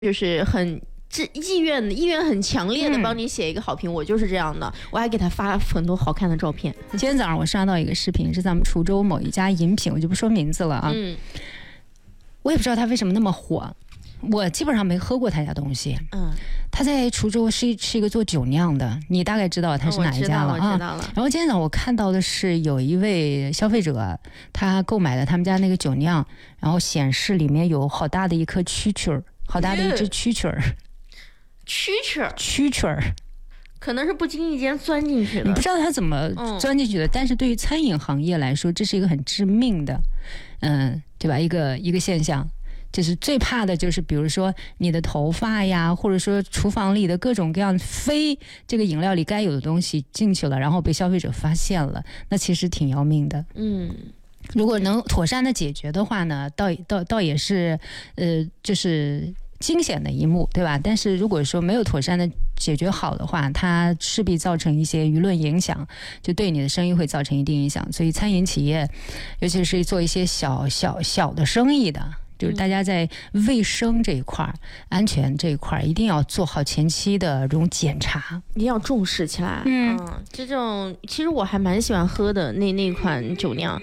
就是很意愿很强烈的帮你写一个好评，我就是这样的，我还给他发很多好看的照片。 今天早上我刷到一个视频，是咱们滁州某一家饮品，我就不说名字了啊。我也不知道他为什么那么火，我基本上没喝过他家东西。他在滁州是一个做酒酿的，你大概知道他是哪一家了啊？ 我知道了。 然后今天早上我看到的是有一位消费者，他购买了他们家那个酒酿，然后显示里面有好大的一颗蛐蛐儿，好大的一只蛐蛐儿。蛐蛐儿， 可能是不经意间钻进去的， 你不知道他怎么钻进去的。但是对于餐饮行业来说，这是一个很致命的，对吧？一个现象，就是最怕的就是比如说你的头发呀，或者说厨房里的各种各样非这个饮料里该有的东西进去了，然后被消费者发现了，那其实挺要命的。如果能妥善的解决的话呢，倒也是就是惊险的一幕，对吧？但是如果说没有妥善的解决好的话，它势必造成一些舆论影响，就对你的生意会造成一定影响。所以餐饮企业，尤其是做一些小的生意的，就是大家在卫生这一块、安全这一块一定要做好前期的这种检查， 一定要重视起来。这种其实我还蛮喜欢喝的那款酒酿，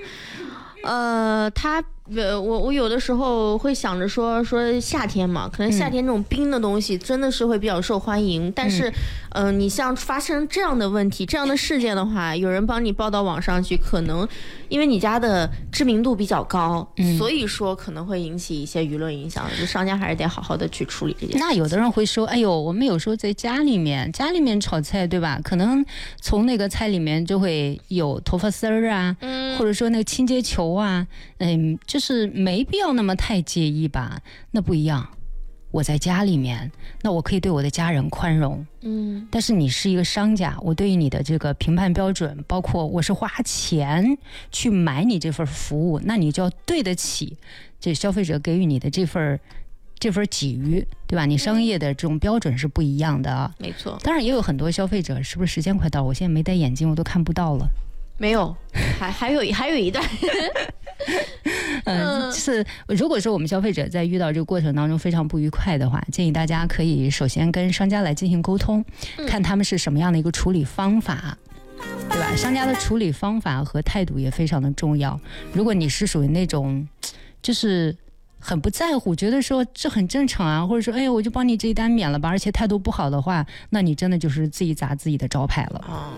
我有的时候会想着说夏天嘛，可能夏天这种冰的东西真的是会比较受欢迎，但是你像发生这样的问题、这样的事件的话，有人帮你报到网上去，可能因为你家的知名度比较高，所以说可能会引起一些舆论影响，就商家还是得好好的去处理这件事。 那有的人会说，哎呦，我们有时候在家里面炒菜，对吧？可能从那个菜里面就会有头发丝儿啊，或者说那个清洁球啊，就是没必要那么太介意吧。那不一样，我在家里面，那我可以对我的家人宽容，但是你是一个商家，我对于你的这个评判标准，包括我是花钱去买你这份服务，那你就要对得起这消费者给予你的这份给予，对吧？你商业的这种标准是不一样的啊。 没错。 当然也有很多消费者，是不是时间快到了？我现在没戴眼镜，我都看不到了。 没有，还有一段。 就是如果说我们消费者在遇到这个过程当中非常不愉快的话，建议大家可以首先跟商家来进行沟通，看他们是什么样的一个处理方法，对吧？商家的处理方法和态度也非常的重要。如果你是属于那种就是很不在乎，觉得说这很正常啊，或者说哎呀我就帮你这一单免了吧，而且态度不好的话，那你真的就是自己砸自己的招牌了。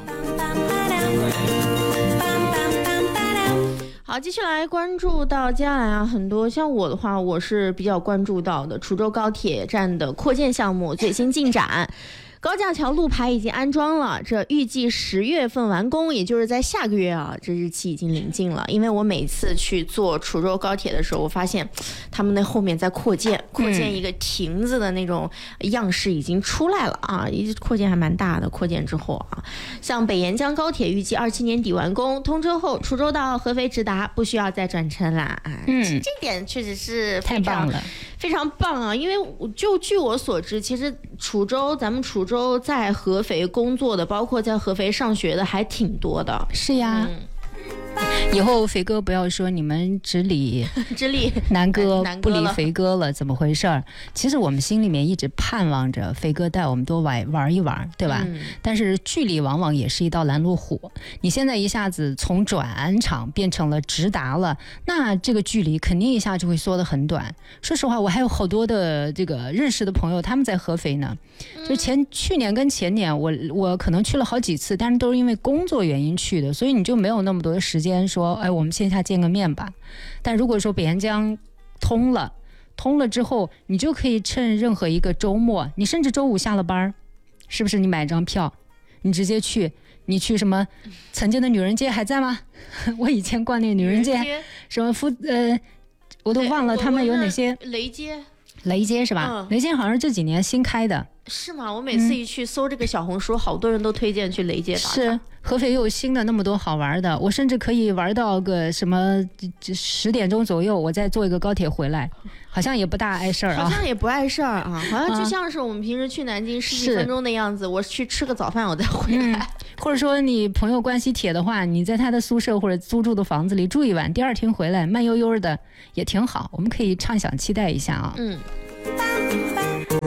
好，继续来关注到接下来啊，很多像我的话，我是比较关注到的滁州高铁站的扩建项目最新进展。高架桥路牌已经安装了，这预计10月份完工，也就是在下个月啊，这日期已经临近了。因为我每次去坐滁州高铁的时候，我发现他们那后面在扩建一个亭子的那种样式已经出来了啊，扩建还蛮大的。扩建之后啊，像北沿江高铁预计27年底完工，通车后滁州到合肥直达，不需要再转乘啦。这点确实是太棒了。 非常棒啊！因为就据我所知，其实咱们滁州在合肥工作的，包括在合肥上学的还挺多的。 是呀。以后肥哥不要说你们只理南哥不理肥哥了，怎么回事儿？其实我们心里面一直盼望着肥哥带我们多玩一玩，对吧？但是距离往往也是一道拦路虎。你现在一下子从转场变成了直达了，那这个距离肯定一下就会缩得很短。说实话，我还有好多的这个认识的朋友，他们在合肥呢。就去年跟前年，我可能去了好几次，但是都是因为工作原因去的，所以你就没有那么多的时间说，哎，我们线下见个面吧。但如果说北沿江通了之后，你就可以趁任何一个周末，你甚至周五下了班，是不是你买张票，你直接去，你去什么曾经的女人街还在吗？我以前逛那个女人街，什么我都忘了他们有哪些。雷街是吧？雷街好像是这几年新开的。 是吗？我每次一去搜这个小红书，好多人都推荐去雷街打卡。 是，合肥有新的那么多好玩的，我甚至可以玩到个什么10点钟左右，我再坐一个高铁回来，好像也不大碍事儿啊。 好像也不碍事儿啊，好像就像是我们平时去南京10几分钟的样子，我去吃个早饭我再回来。 或者说你朋友关系铁的话，你在他的宿舍或者租住的房子里住一晚，第二天回来慢悠悠的也挺好，我们可以畅想期待一下啊。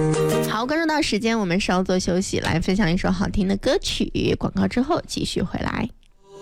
好，关注到时间，我们稍作休息，来分享一首好听的歌曲。广告之后继续回来。